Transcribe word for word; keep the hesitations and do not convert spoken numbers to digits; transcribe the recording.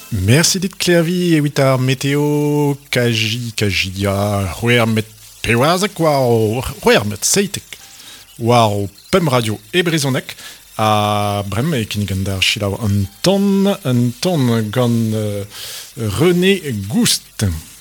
Merci dit Clairvy et witar météo kaji kajia houer met pewazek war houer met seitek war pem radio e brezonek a brem e kinigandar chilaw un ton un ton gant euh, René Goust.